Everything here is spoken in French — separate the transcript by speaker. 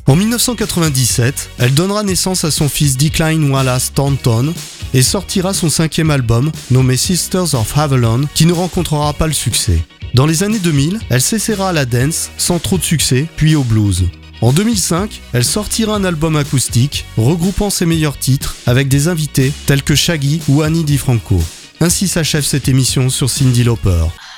Speaker 1: En 1997, elle donnera naissance à son fils Declan Wallace Thornton et sortira son 5e album, nommé Sisters of Avalon, qui ne rencontrera pas le succès. Dans les années 2000, elle s'essaiera à la dance, sans trop de succès, puis au blues. En 2005, elle sortira un album acoustique, regroupant ses meilleurs titres, avec des invités tels que Shaggy ou Ani DiFranco. Ainsi s'achève cette émission sur Cyndi Lauper.